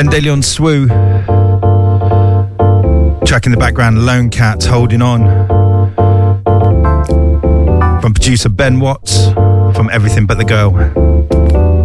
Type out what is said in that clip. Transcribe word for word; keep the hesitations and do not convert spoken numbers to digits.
Ben DeLeon Swoo. Track in the background, Lone Cat, Holding On. From producer Ben Watts, from Everything But The Girl.